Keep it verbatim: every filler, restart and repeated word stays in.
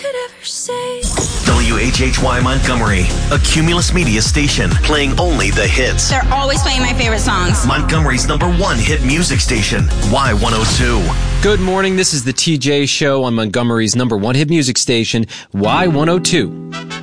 could ever say. W H H Y Montgomery, a Cumulus Media station, playing only the hits. They're always playing my favorite songs. Montgomery's number one hit music station, Y one oh two. Good morning, this is the T J Show on Montgomery's number one hit music station, Y one oh two.